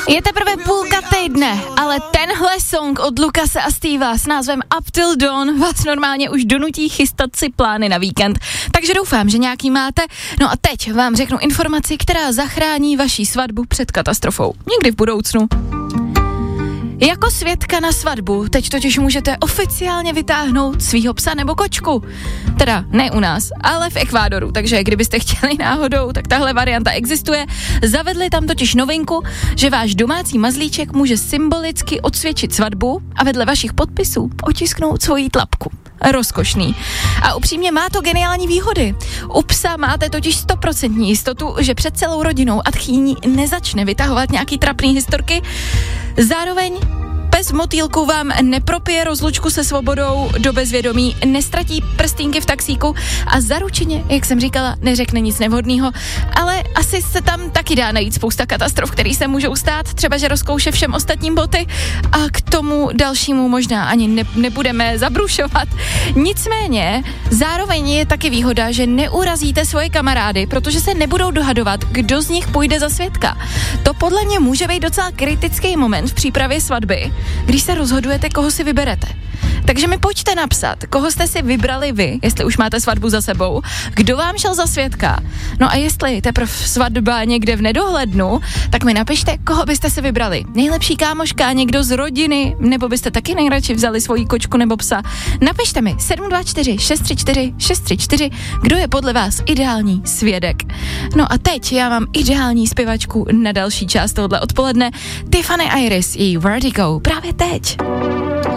Je teprve půlka týdne, ale tenhle song od Lukase a Steva s názvem Up Till Dawn vás normálně už donutí chystat si plány na víkend. Takže doufám, že nějaký máte. No a teď vám řeknu informaci, která zachrání vaši svatbu před katastrofou. Někdy v budoucnu. Jako svědka na svatbu teď totiž můžete oficiálně vytáhnout svýho psa nebo kočku. Teda ne u nás, ale v Ekvádoru, takže kdybyste chtěli náhodou, tak tahle varianta existuje. Zavedli tam totiž novinku, že váš domácí mazlíček může symbolicky odsvědčit svatbu a vedle vašich podpisů otisknout svoji tlapku. Rozkošný. A upřímně má to geniální výhody. U psa máte totiž 100% jistotu, že před celou rodinou a tchýní nezačne vytahovat nějaký trapný historky. Zároveň pes v motýlku vám nepropije rozlučku se svobodou do bezvědomí, nestratí prstínky v taxíku a zaručeně, jak jsem říkala, neřekne nic nevhodného, ale asi se tam taky dá najít spousta katastrof, které se můžou stát, třeba že rozkouše všem ostatním boty a k tomu dalšímu možná ani nebudeme zabrušovat. Nicméně, zároveň je taky výhoda, že neurazíte svoje kamarády, protože se nebudou dohadovat, kdo z nich půjde za svědka. To podle mě může být docela kritický moment v přípravě svatby, když se rozhodujete, koho si vyberete. Takže mi pojďte napsat, koho jste si vybrali vy, jestli už máte svatbu za sebou, kdo vám šel za svědka. No a jestli teprve svatba někde v nedohlednu, tak mi napište, koho byste si vybrali. Nejlepší kámoška, někdo z rodiny, nebo byste taky nejradši vzali svoji kočku nebo psa. Napište mi 724 634 634, kdo je podle vás ideální svědek. No a teď já mám ideální zpěvačku na další část tohohle odpoledne. Tiffany Iris i Vertigo právě teď.